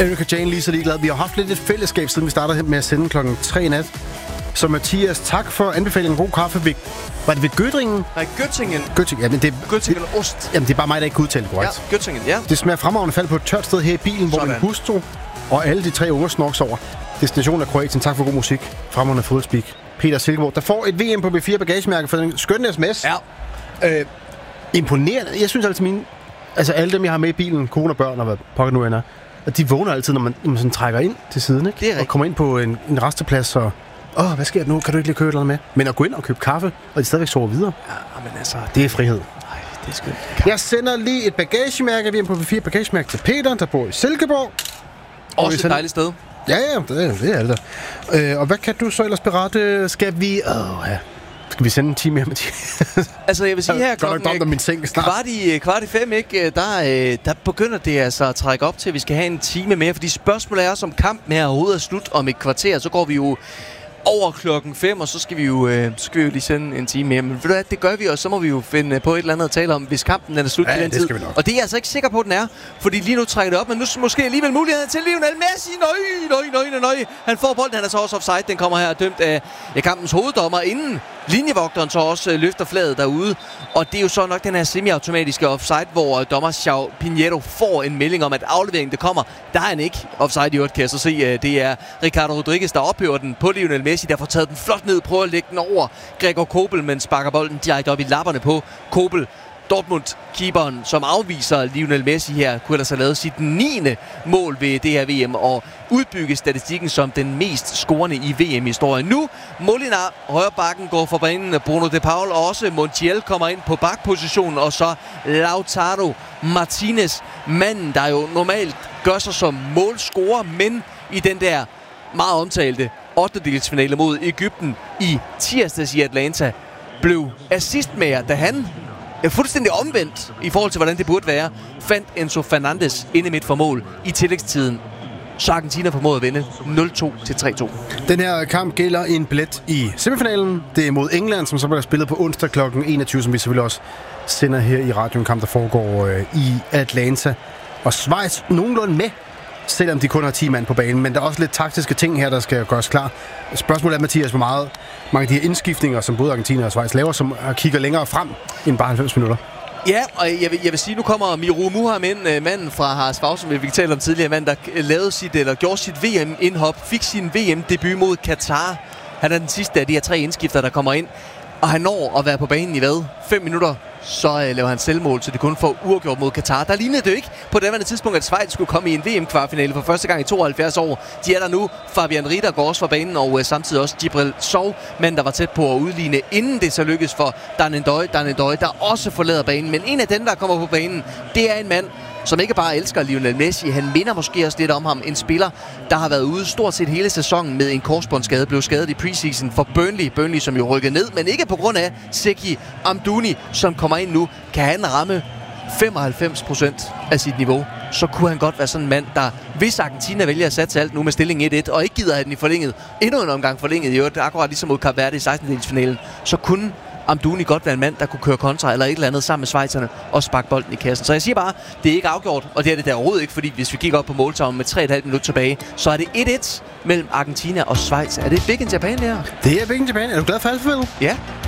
Erika Jane lige så ligeglad. Vi har haft lidt et fællesskab, siden vi startede med at sende klokken 3 i nat. Så Mathias, tak for anbefalingen. God kaffe. Var det ved Göttingen? Nej, Göttingen. Göttingen, ja, men det... Göttingen ost. Jamen, det er bare mig, der ikke kan udtale det korrekt. Ja, Göttingen, ja. Det smager fremragende fald på et tørt sted her i bilen, hvor min hustru og alle de 3 unger snorks over. Destinationen er Kroatien. Tak for god musik. Fremragende fodboldspeak. Peter Silkeborg, der får et VM på B4 bagagemærke for en skøn sms. Ja. Imponerende. Jeg synes altid altså alle dem, jeg har med i bilen, kone og børn og hvad pokker nu ender, at de vågner altid, når man sådan trækker ind til siden, ikke? Det er og kommer ind på en resteplads og... hvad sker der nu? Kan du ikke lige købe noget med? Men at gå ind og købe kaffe, og de stadigvæk sover videre. Ja, men altså... Det er frihed. Nej, det er skønt. Jeg sender lige et bagagemærke. Vi er på B4 bagagemærke til Peter, der bor i Silkeborg. Også et dejligt sted. Ja, det er det der. Og hvad kan du så ellers berette? Skal vi Skal vi sende en time mere, Mathias? Altså, jeg vil sige her klokken kvart i 5, ikke? Der begynder det altså at trække op til, at vi skal have en time mere. Fordi spørgsmålet er, som kampen her overhovedet er slut om et kvarter, så går vi jo over klokken 5, og så skal vi jo lige sende en time mere. Men ved du hvad, det gør vi, og så må vi jo finde på et eller andet at tale om, hvis kampen er slut til den tid. Og det er jeg altså ikke sikker på, at den er, fordi lige nu trækker det op, men nu måske alligevel muligheden til Lionel Messi. Nøj. Han får bolden, han er så også offside. Den kommer her dømt af kampens hoveddommer, inden linjevogteren så også løfter flaget derude. Og det er jo så nok den her semi-automatiske offside, hvor dommer João Pinheiro får en melding om, at afleveringen, det kommer. Der er han ikke offside i øvrigt, kan jeg så se. Det er Ricardo Rodriguez, der ophører den på Lionel Messi, der får taget den flot ned, prøver at lægge den over Gregor Kobel, men sparker bolden direkte op i lapperne på Kobel. Dortmund-keeperen, som afviser Lionel Messi her, kunne ellers have lavet sit 9. mål ved det her VM og udbygge statistikken som den mest scorende i VM-historien. Nu, Molinar, højre bakken, går for banen. Bruno De Paul og også Montiel kommer ind på bakpositionen, og så Lautaro Martinez, manden, der jo normalt gør sig som målscorer, men i den der meget omtalte 8-delsfinale mod Egypten i tirsdags i Atlanta, blev assistmager, da han fuldstændig omvendt i forhold til, hvordan det burde være, fandt Enzo Fernandes inde midt for mål i tillægstiden. Så Argentina formåede at vinde 0-2 til 3-2. Den her kamp gælder en billet i semifinalen. Det er mod England, som så bliver spillet på onsdag kl. 21, som vi selvfølgelig også sender her i radioen. Kamp, der foregår i Atlanta. Og Schweiz nogenlunde med, selvom de kun har 10 mand på banen. Men der er også lidt taktiske ting her, der skal gøres klar. Spørgsmålet er, Mathias, hvor mange af de her indskiftninger, som både Argentina og Schweiz laver, som kigger længere frem end bare 90 minutter. Ja, og jeg vil sige, nu kommer Miro Muhammed, manden fra Harsfag, som vi talte om tidligere, mand, der gjorde sit VM-indhop, fik sin VM-debut mod Katar. Han er den sidste af de her 3 indskifter, der kommer ind, og han når at være på banen i 5 minutter. Så laver han selvmål, så det kun får uafgjort mod Katar. Der lignede det jo ikke på det tidspunkt, at Schweiz skulle komme i en VM-kvartfinale for første gang i 72 år. De er der nu. Fabian Rieder går også fra banen, og samtidig også Djibril Sow, mand, der var tæt på at udligne, inden det så lykkes for Danendoy, der også forlader banen. Men en af dem, der kommer på banen, det er en mand, som ikke bare elsker Lionel Messi. Han minder måske også lidt om ham. En spiller, der har været ude stort set hele sæsonen med en korsbåndsskade. Blev skadet i preseason for Burnley. Burnley, som jo rykkede ned, men ikke på grund af Zeki Amdouni, som kommer ind nu. Kan han ramme 95% af sit niveau, så kunne han godt være sådan en mand, der, hvis Argentina vælger at satse alt nu med stilling 1-1, og ikke gider have den i forlænget, endnu en omgang forlænget i øvrigt, akkurat ligesom mod Kap Verde i 16-delsfinalen, så kunne Amdouni godt være en mand, der kunne køre kontra eller et eller andet sammen med schweizerne og sparke bolden i kassen. Så jeg siger bare, det er ikke afgjort, og det er det der overhovedet ikke, fordi hvis vi kigger op på måltavlen med 3,5 minutter tilbage, så er det 1-1 mellem Argentina og Schweiz. Er det big in Japan, det her? Det er big in Japan. Er du glad for alfabet? Ja.